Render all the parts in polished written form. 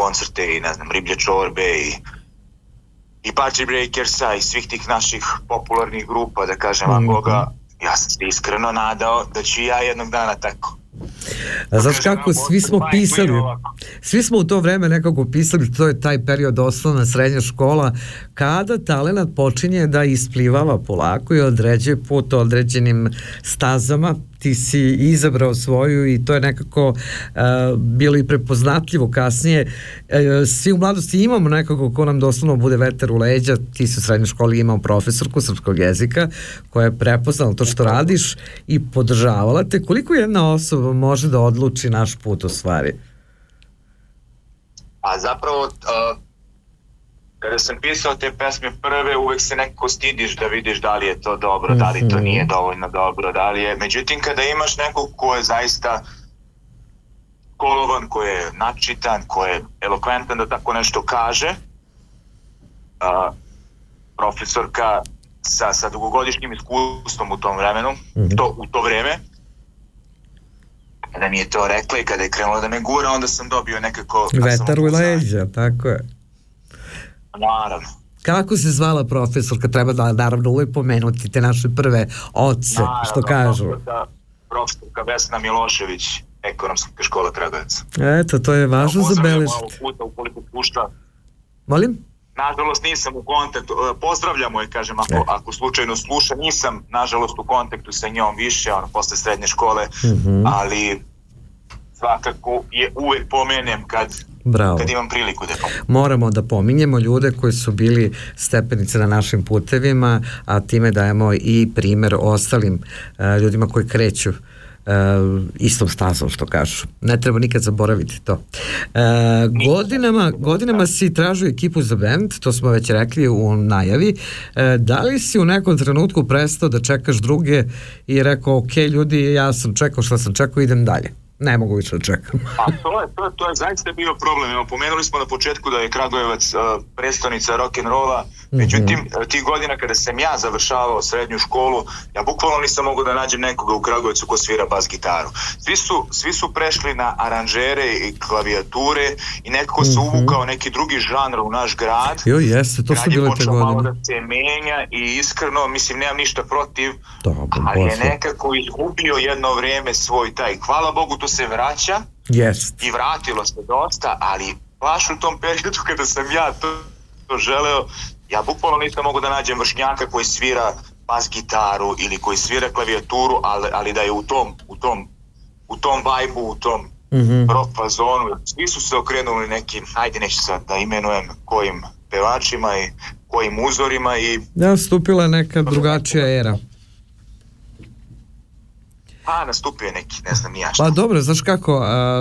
koncerte i ne znam, Riblje čorbe i Party Breakersa i svih tih naših popularnih grupa, da kažem, Van Gogha, ja sam se iskreno nadao da ću ja jednog dana tako. A znaš kako, svi smo u to vreme nekako pisali, to je taj period osnovna srednja škola, kada talenat počinje da isplivava polako i određuje put određenim stazama. Ti si izabrao svoju i to je nekako bilo i prepoznatljivo kasnije. Svi u mladosti imamo nekako ko nam doslovno bude vetar u leđa. Ti si u srednjoj školi imao profesorku srpskog jezika koja je prepoznala to što radiš i podržavala te. Koliko jedna osoba može da odluči naš put u stvari? A zapravo kada sam pisao te pesme prve, uvek se nekako stidiš da vidiš da li je to dobro, da li to nije dovoljno dobro, da li je... Međutim, kada imaš nekog ko je zaista školovan, ko je načitan, ko je elokventan da tako nešto kaže, profesorka sa dugogodišnjim iskustvom u tom vremenu, u to vreme, kada mi je to rekla i kada je krenula da me gura, onda sam dobio nekako... Vetar u leđa, tako je. Naravno. Kako se zvala profesorka? Treba da naravno uvijek pomenuti te naše prve oce, što kažu. Profesorka Vesna Milošević, Ekonomska škola Kragujevac. Eto, to je važno zabeležiti. Pozdravljamo ovog puta ukoliko pušta. Molim? Nažalost nisam u kontaktu, pozdravljamo je, kažem, ako slučajno sluša, nisam nažalost u kontaktu sa njom više, posle srednje škole, ali svakako je uvijek pomenem kad imam priliku da pomenem. Moramo da pominjemo ljude koji su bili stepenice na našim putevima, a time dajemo i primer ostalim ljudima koji kreću istom stazom, što kažu. Ne treba nikad zaboraviti to. Godinama si tražio ekipu za band, to smo već rekli u najavi. Da li si u nekom trenutku prestao da čekaš druge i rekao, ok, ljudi, ja sam čekao što sam čekao, idem dalje? Ne mogu više da čekam. A to je zaista bio problem. Evo, pomenuli smo na početku da je Kragujevac prestonica rock'n'rolla, međutim, tih godina kada sam ja završavao srednju školu, ja bukvalno nisam mogao da nađem nekoga u Kragujevcu ko svira bas gitaru. Svi su prešli na aranžere i klavijature i nekako se uvukao neki drugi žanr u naš grad. Jo, jeste, to su bile te godine. Malo da se menja i iskreno, mislim, nemam ništa protiv, ali je nekako izgubio jedno vreme svoj taj. Hvala Bogu, to se vraća i vratilo se dosta, ali baš u tom periodu kada sam ja to želeo, ja bukvalno nisam mogu da nađem vršnjaka koji svira bas gitaru ili koji svira klavijaturu, ali da je u tom vibe-u, u tom rock fazonu. Svi su se okrenuli nekim, ajde neću sad da imenujem kojim pevačima i kojim uzorima i... Da, stupila je neka drugačija era. Nastupio je neki, ne znam, nijašto. Pa dobro, znaš kako,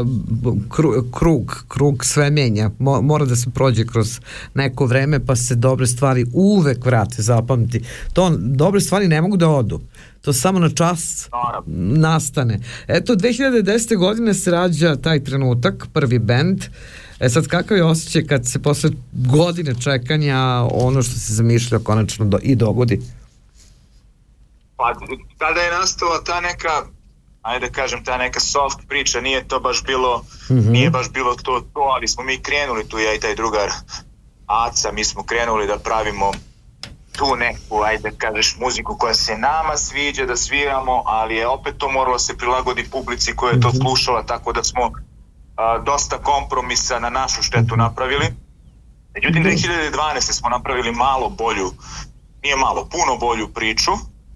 krug sve menja, mora da se prođe kroz neko vreme, pa se dobre stvari uvek vrate, zapamti. Dobre stvari ne mogu da odu, to samo na čas nastane. Eto, 2010. godine se rađa taj trenutak, prvi bend. Sad, kakav je osjećaj kad se posle godine čekanja ono što se zamišlja konačno i dogodi? Pa, kada je nastala ta neka, ajde da kažem, ta neka soft priča, nije baš bilo to, ali smo mi krenuli tu, ja i taj drugar Aca, mi smo krenuli da pravimo tu neku, ajde da kažeš, muziku koja se nama sviđa da sviramo, ali je opet to moralo se prilagodi publici koja je to slušala, tako da smo dosta kompromisa na našu štetu napravili. Međutim, 2012. smo napravili puno bolju priču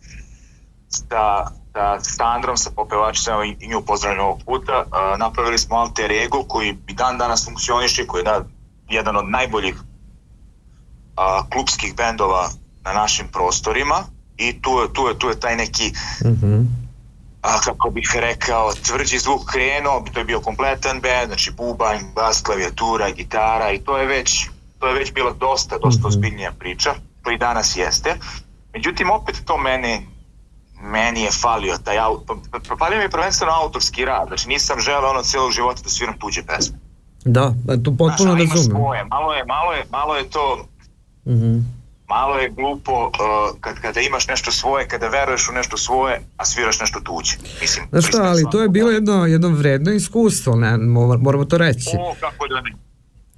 sa Sandrom, sa popevačicama i nju pozdravljam ovog puta. Napravili smo Alter Ego koji i dan danas funkcioniše, koji je jedan od najboljih klubskih bendova na našim prostorima i tu je taj neki kako bih rekao, tvrđi zvuk krenuo, to je bio kompletan bend, znači bubanj, bas, klavijatura, gitara i to je već bila dosta ozbiljnija priča, to i danas jeste. Međutim, opet to meni je falio falio mi je prvenstveno autorski rad, znači nisam želeo celog života da sviram tuđe pesme. Da, to potpuno razumem. Malo je to malo je glupo kada imaš nešto svoje, kada veruješ u nešto svoje, a sviraš nešto tuđe. Znaš šta, ali to je bilo jedno vredno iskustvo, moramo to reći. Kako da ne.